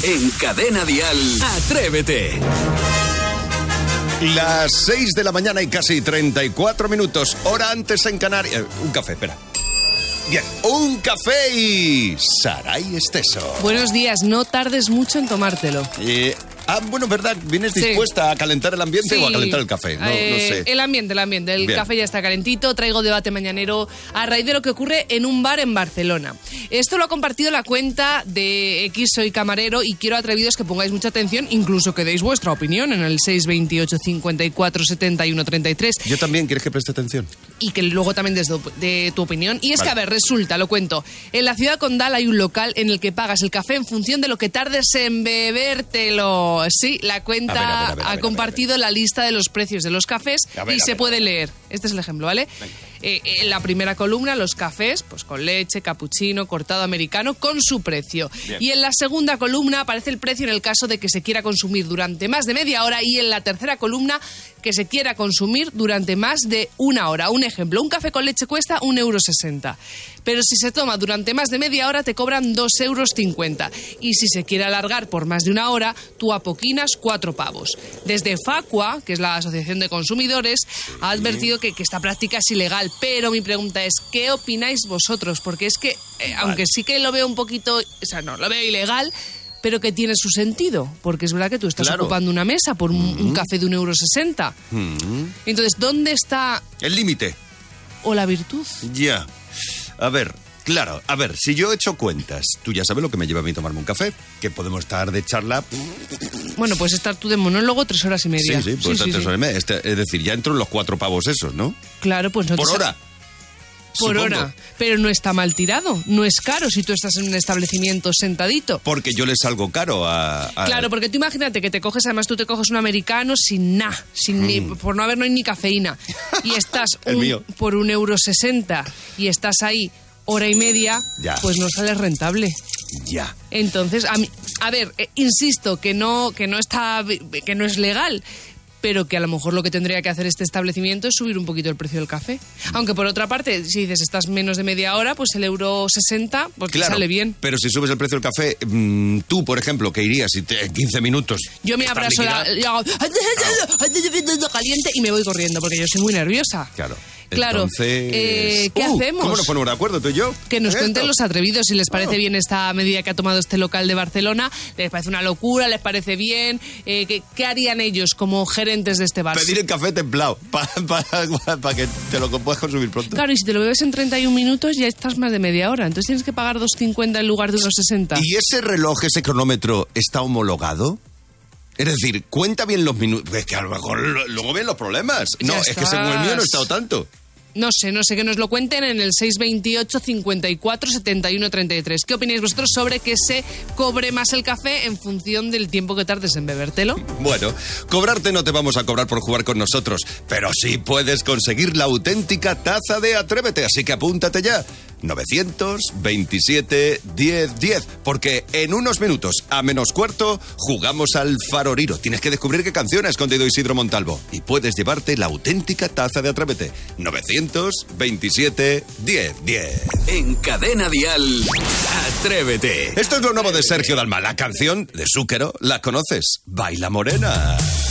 En Cadena Dial, Atrévete. Las 6 de la mañana y casi 34 minutos, hora antes en Canarias. Un café, espera. Bien, un café y Saray Esteso. Buenos días, no tardes mucho en tomártelo. Bueno, ¿verdad? ¿Vienes dispuesta a calentar el ambiente o a calentar el café? No sé. El ambiente. El Bien. Café ya está calentito. Traigo debate mañanero a raíz de lo que ocurre en un bar en Barcelona. Esto lo ha compartido la cuenta de X Soy Camarero y quiero, atrevidos, que pongáis mucha atención, incluso que deis vuestra opinión en el 628 54 71 33. Yo también, ¿quieres que preste atención? Y que luego también des de tu opinión. Y es que, a ver, resulta, lo cuento, en la ciudad condal hay un local en el que pagas el café en función de lo que tardes en bebértelo. Sí, la cuenta ha compartido la lista de los precios de los cafés y se puede leer. Este es el ejemplo, ¿vale? En la primera columna, los cafés, pues con leche, capuchino, cortado americano, con su precio. Bien. Y en la segunda columna aparece el precio en el caso de que se quiera consumir durante más de media hora, y en la tercera columna, que se quiera consumir durante más de una hora. Un ejemplo, un café con leche cuesta 1,60 €. Pero si se toma durante más de media hora, te cobran 2,50 €. Y si se quiere alargar por más de una hora, tú apoquinas 4 pavos. Desde Facua, que es la Asociación de Consumidores, ha advertido que esta práctica es ilegal. Pero mi pregunta es, ¿qué opináis vosotros? Porque es que, aunque sí que lo veo un poquito, o sea, no, lo veo ilegal, pero que tiene su sentido, porque es verdad que tú estás ocupando una mesa por un café de 1,60 €. Entonces, ¿dónde está el límite? ¿O la virtud? Ya. A ver, claro, si yo he hecho cuentas, tú ya sabes lo que me lleva a mí tomarme un café, que podemos estar de charla. Bueno, puedes estar tú de monólogo 3 horas y media. Sí, puedes estar 3 horas y media. Es decir, ya entro en los 4 pavos esos, ¿no? Claro, pues no. ¿Por hora? Por hora, pero no está mal tirado, no es caro si tú estás en un establecimiento sentadito. Porque yo le salgo caro a... Claro, porque tú imagínate que te coges, además tú te coges un americano sin nada, por no haber ni cafeína, y estás por 1,60 €, y estás ahí hora y media, pues no sale rentable. Ya. Entonces, insisto, que no es legal, pero que a lo mejor lo que tendría que hacer este establecimiento es subir un poquito el precio del café. Aunque por otra parte, si dices estás menos de media hora, pues el 1,60 €, pues claro, te sale bien. Pero si subes el precio del café, tú, por ejemplo, que irías y 15 minutos... Yo me abrazo, yo hago caliente y me voy corriendo, porque yo soy muy nerviosa. Claro. Claro, entonces... ¿qué hacemos? ¿Cómo nos ponemos de acuerdo tú y yo? Que nos cuenten los atrevidos si les parece bien esta medida que ha tomado este local de Barcelona. ¿Les parece una locura? ¿Les parece bien? ¿Qué harían ellos como gerentes de este bar? Pedir el café templado para que te lo puedas consumir pronto. Claro, y si te lo bebes en 31 minutos ya estás más de media hora. Entonces tienes que pagar 2,50 en lugar de 1,60. ¿Y ese reloj, ese cronómetro, está homologado? Es decir, cuenta bien los minutos. Es que a lo mejor luego ven los problemas. No, es que según el mío no he estado tanto. No sé, que nos lo cuenten en el 628 54 71 33. ¿Qué opináis vosotros sobre que se cobre más el café en función del tiempo que tardes en bebértelo? Bueno, cobrarte no te vamos a cobrar por jugar con nosotros, pero sí puedes conseguir la auténtica taza de Atrévete, así que apúntate ya. 927 10 10, porque en unos minutos, a menos cuarto, jugamos al Faroriro. Tienes que descubrir qué canción ha escondido Isidro Montalvo y puedes llevarte la auténtica taza de Atrévete. 927 10 10. En Cadena Dial, Atrévete. Esto es lo nuevo de Sergio Dalma, la canción de Zúquero. ¿La conoces? Baila Morena.